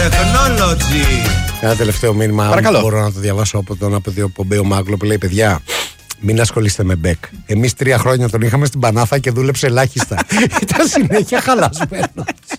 technology. Ένα τελευταίο μήνυμα. Παρακαλώ. Μπορώ να το διαβάσω από τον Αποδείο Πομπέο Μάγκλο που λέει: παιδιά, μην ασχολείστε με Μπεκ. Εμείς 3 χρόνια τον είχαμε στην Πανάθα και δούλεψε ελάχιστα. Ήταν συνέχεια χαλασμένο.